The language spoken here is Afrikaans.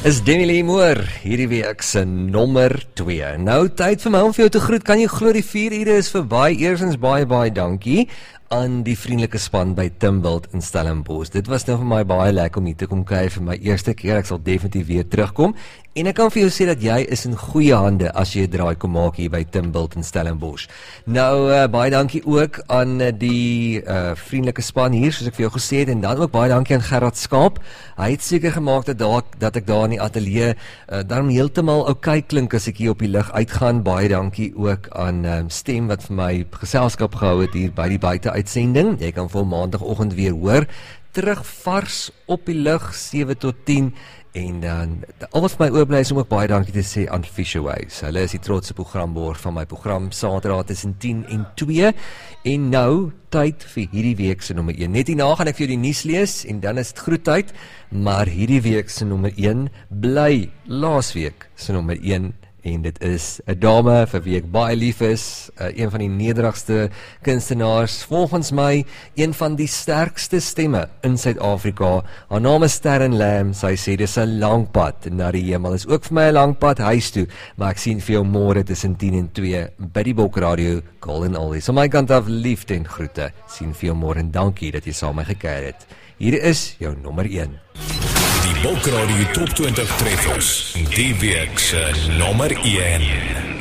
Is Demi Lee Moore, hierdie week se nommer 2. Nou, tyd vir my om vir jou te groet. Kan jy glo die 4 ure is verby? Eerstens baie dankie aan die vriendelike span by Timbilt in Stellenbosch. Dit was nou vir my baie lekker om hier te kom kuier vir my eerste keer. Ek sal definitief weer terugkom. En ek kan vir jou sê dat jy is in goeie hande as jy 'n draai kom maak hier by Timbilt in Stellenbosch. Nou, baie dankie ook aan die vriendelike span hier, soos ek vir jou gesê het, en dan ook baie dankie aan Gerard Skaap. Hy het seker gemaak dat ek daar in die ateljee daarom heeltemal oukei klink as ek hier op die lug uitgaan. Baie dankie ook aan Stem wat vir my geselskap gehou het hier by die buiteuitsending. Jy kan vir maandagoggend weer hoor. Terug vars op die lug 7 tot 10. En dan, al wat vir my oorbly is om ook baie dankie te sê aan Fisherways. Hulle is die trotse programboor van my program Saterdag tussen 10 en 2. En nou, tyd vir hierdie week se nommer 1. Net hierna gaan ek vir jou die nuus lees en dan is dit groettyd. Maar hierdie week se nommer 1 bly laasweek se nommer 1. En dit is 'n dame vir wie ek baie lief is, een van die nederigste kunstenaars, volgens my een van die sterkste stemme in Suid-Afrika. Haar naam is Sterren Lam. Sy sê dis 'n lang pad na die hemel. Is ook vir my 'n lang pad huis toe, maar ek sien vir jou môre tussen 10 en 2 by die Bokradio Golden Oldies. Op my kant af liefde en groete. Sien vir jou môre en dankie dat jy saam met my gekuier het. Hier is jou nommer 1. Die Bokradio Top 20 treffers, die week se nommer 1.